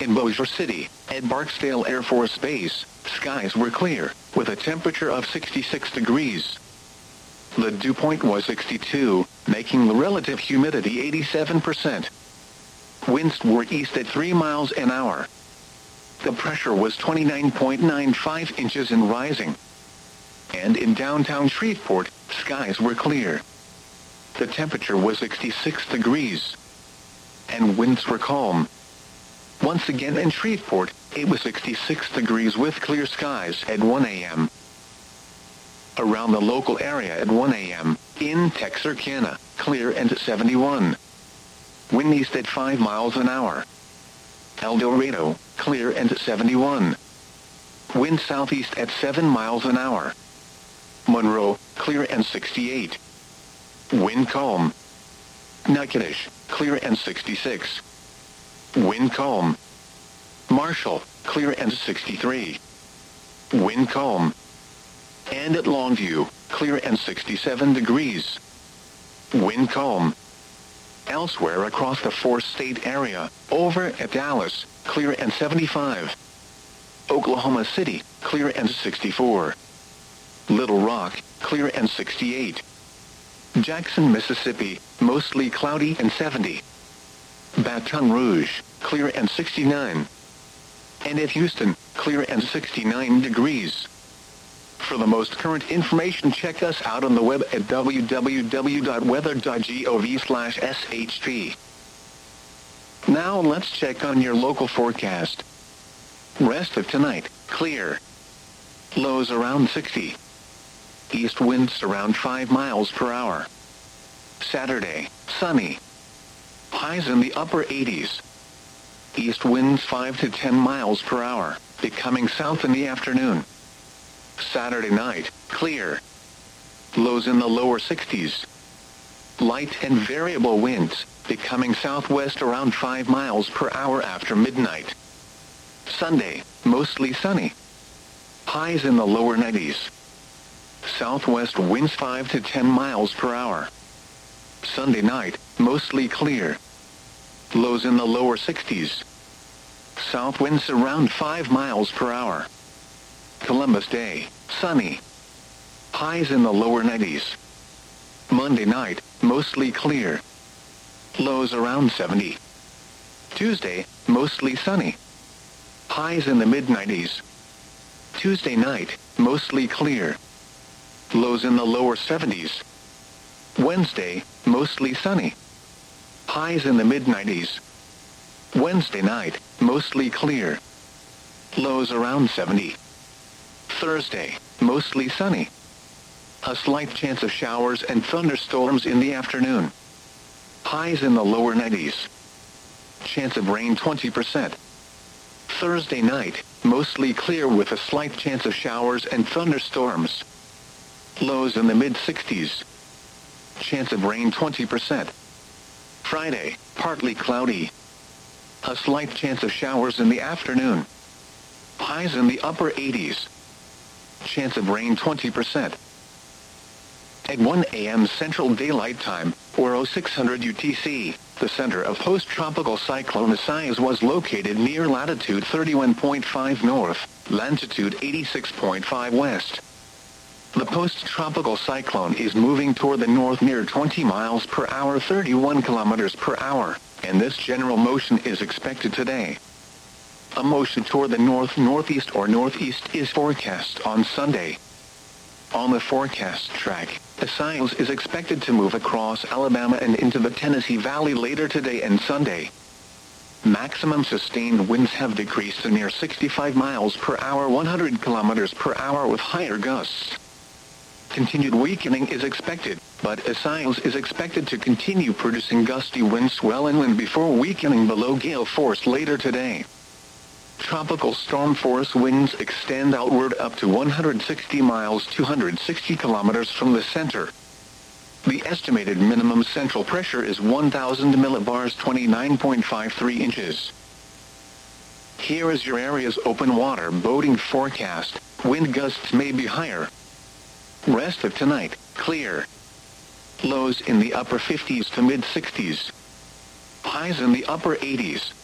In Bossier City, at Barksdale Air Force Base, skies were clear, with a temperature of 66 degrees. The dew point was 62, making the relative humidity 87%. Winds were east at 3 miles an hour. The pressure was 29.95 inches and rising. And in downtown Shreveport, skies were clear. The temperature was 66 degrees. And winds were calm. Once again in Shreveport, it was 66 degrees with clear skies at 1 a.m. Around the local area at 1 a.m., in Texarkana, clear and 71. Wind east at 5 miles an hour. El Dorado, clear and 71. Wind southeast at 7 miles an hour. Monroe, clear and 68. Wind calm. Natchitoches, clear and 66. Wind calm. Marshall, clear and 63. Wind calm. And at Longview, clear and 67 degrees. Wind calm. Elsewhere across the four-state area, over at Dallas, clear and 75. Oklahoma City, clear and 64. Little Rock, clear and 68. Jackson, Mississippi, mostly cloudy and 70. Baton Rouge, clear and 69. And at Houston, clear and 69 degrees. For the most current information, check us out on the web at www.weather.gov/SHP. Now let's check on your local forecast. Rest of tonight, clear. Lows around 60. East winds around 5 miles per hour. Saturday, sunny. Highs in the upper 80s. East winds 5 to 10 miles per hour, becoming south in the afternoon. Saturday night, clear. Lows in the lower 60s. Light and variable winds, becoming southwest around 5 miles per hour after midnight. Sunday, mostly sunny. Highs in the lower 90s. Southwest winds 5 to 10 miles per hour. Sunday night, mostly clear. Lows in the lower 60s. South winds around 5 miles per hour. Columbus Day, sunny. Highs in the lower 90s. Monday night, mostly clear. Lows around 70. Tuesday, mostly sunny. Highs in the mid-90s. Tuesday night, mostly clear. Lows in the lower 70s. Wednesday, mostly sunny. Highs in the mid-90s. Wednesday night, mostly clear. Lows around 70. Thursday, mostly sunny. A slight chance of showers and thunderstorms in the afternoon. Highs in the lower 90s. Chance of rain 20%. Thursday night, mostly clear with a slight chance of showers and thunderstorms. Lows in the mid-60s. Chance of rain 20%. Friday, partly cloudy. A slight chance of showers in the afternoon. Highs in the upper 80s. Chance of rain 20%. At 1 a.m. Central Daylight Time, or 0600 UTC, the center of post-tropical cyclone Isaias was located near latitude 31.5 north, longitude 86.5 west. The post-tropical cyclone is moving toward the north near 20 miles per hour, 31 kilometers per hour, and this general motion is expected today. A motion toward the north-northeast or northeast is forecast on Sunday. On the forecast track, Isaias is expected to move across Alabama and into the Tennessee Valley later today and Sunday. Maximum sustained winds have decreased to near 65 miles per hour, 100 kilometers per hour with higher gusts. Continued weakening is expected, but Isaias is expected to continue producing gusty wind swell inland before weakening below gale force later today. Tropical storm force winds extend outward up to 160 miles, 260 kilometers from the center. The estimated minimum central pressure is 1,000 millibars, 29.53 inches. Here is your area's open water boating forecast. Wind gusts may be higher. Rest of tonight, clear. Lows in the upper 50s to mid-60s. Highs in the upper 80s.